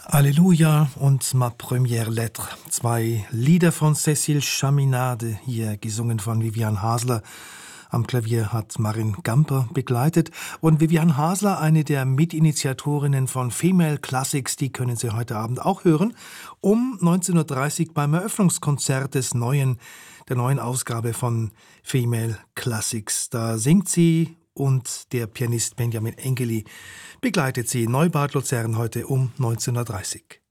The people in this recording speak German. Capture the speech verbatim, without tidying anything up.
Alleluia und Ma Première Lettre. Zwei Lieder von Cécile Chaminade, hier gesungen von Vivian Hasler. Am Klavier hat Marin Gamper begleitet. Und Vivian Hasler, eine der Mitinitiatorinnen von Female Classics, die können Sie heute Abend auch hören, um neunzehn Uhr dreißig beim Eröffnungskonzert des neuen, der neuen Ausgabe von Female Classics. Da singt sie und der Pianist Benjamin Engeli begleitet sie. Neubad Luzern heute um neunzehn Uhr dreißig.